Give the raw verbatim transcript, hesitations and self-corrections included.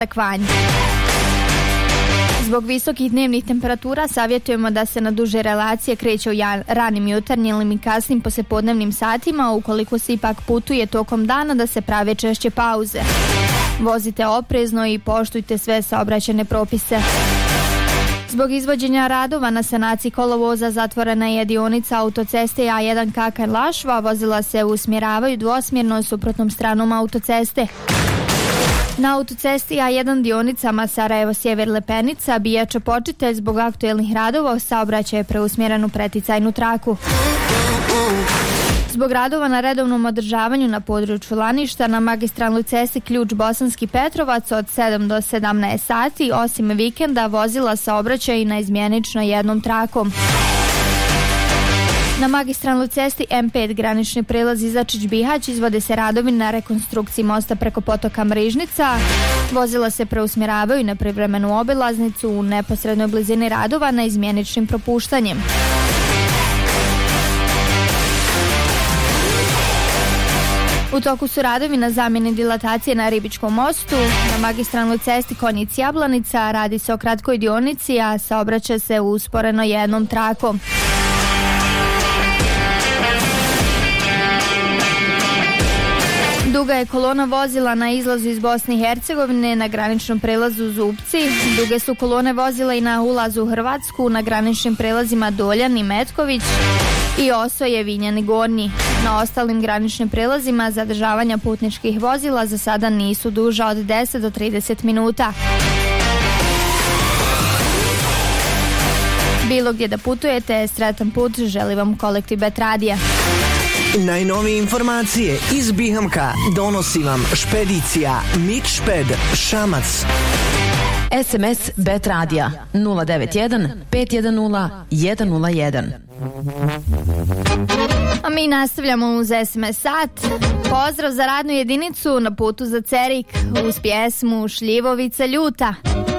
Takvanje. Zbog visokih dnevnih temperatura savjetujemo da se na duže relacije kreće u ranim jutarnjim ili kasnim poslijepodnevnim satima. Ukoliko se ipak putuje tokom dana, da se prave češće pauze. Vozite oprezno i poštujte sve saobraćajne propise. Zbog izvođenja radova na sanaciji kolovoza zatvorena je dionica autoceste A jedan Kakanj-Lašva. Vozila se usmjeravaju dvosmjerno suprotnom stranom autoceste. Na autocesti A jedan dionicama Sarajevo-Sjever-Lepenica Bijača Počitelj zbog aktuelnih radova saobraćaj je preusmjeren u preticajnu traku. Zbog radova na redovnom održavanju na području Laništa na magistralnoj cesti Ključ Bosanski Petrovac od sedam do sedamnaest sati, osim vikenda, vozila saobraćaj na izmjenično jednom trakom. Na magistralnoj cesti M pet granični prelaz Izačić-Bihać izvode se radovi na rekonstrukciji mosta preko potoka Mrižnica. Vozila se preusmjeravaju na privremenu obilaznicu u neposrednoj blizini radova na izmjeničnim propuštanjem. U toku su radovi na zamjeni dilatacije na Ribičkom mostu. Na magistralnoj cesti Konjic-Jablanica radi se o kratkoj dionici, a saobraća se usporeno jednom trakom. Duga je kolona vozila na izlazu iz Bosne i Hercegovine na graničnom prelazu Zupci. Duge su kolone vozila i na ulazu u Hrvatsku na graničnim prelazima Doljan i Metković i Osoje, Vinjan i Gornji. Na ostalim graničnim prelazima zadržavanja putničkih vozila za sada nisu duža od deset do trideset minuta. Bilo gdje da putujete, sretan put želi vam kolektiv Bet Radija. Najnovije informacije iz Bihamka donosi vam špedicija Mikšped Šamac. S M S Bet Radija nula devet jedan pet jedan nula jedan nula jedan. A mi nastavljamo uz S M S sat. Pozdrav za radnu jedinicu na putu za Cerik uz pjesmu Šljivovica ljuta.